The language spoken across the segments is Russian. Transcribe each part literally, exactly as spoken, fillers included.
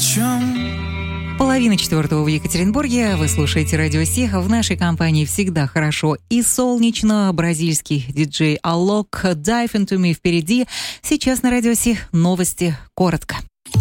чем. Половина четвертого в Екатеринбурге. Вы слушаете Радио Си. В нашей компании всегда хорошо и солнечно. Бразильский диджей Алок «Dive Into Me» впереди. Сейчас на Радио Си новости коротко.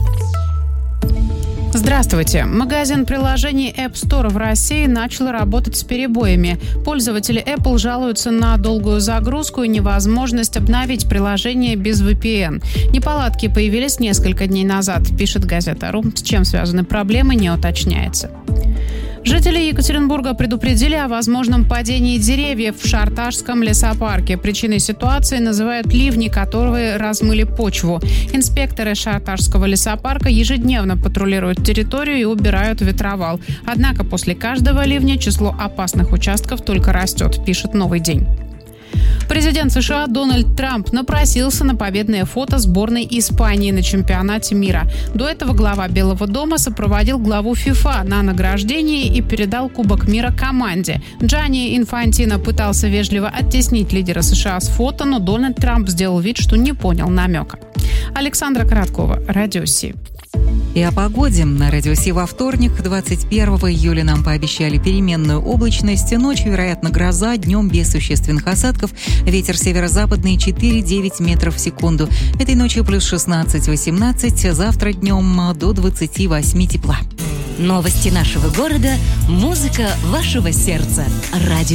Здравствуйте. Магазин приложений App Store в России начал работать с перебоями. Пользователи Apple жалуются на долгую загрузку и невозможность обновить приложение без ви пи эн. Неполадки появились несколько дней назад, пишет газета.ру. С чем связаны проблемы, не уточняется. Жители Екатеринбурга предупредили о возможном падении деревьев в Шарташском лесопарке. Причиной ситуации называют ливни, которые размыли почву. Инспекторы Шарташского лесопарка ежедневно патрулируют территорию и убирают ветровал. Однако после каждого ливня число опасных участков только растет, пишет «Новый день». Президент США Дональд Трамп напросился на победное фото сборной Испании на чемпионате мира. До этого глава Белого дома сопроводил главу ФИФА на награждении и передал Кубок мира команде. Джанни Инфантино пытался вежливо оттеснить лидера США с фото, но Дональд Трамп сделал вид, что не понял намека. Александра Короткова, Радио Си. И о погоде. На Радио Си во вторник, двадцать первого июля, нам пообещали переменную облачность. Ночью, вероятно, гроза, днем без существенных осадков. Ветер северо-западный четыре-девять метров в секунду. Этой ночью плюс шестнадцать-восемнадцать. Завтра днем до двадцати восьми тепла. Новости нашего города. Музыка вашего сердца. Радио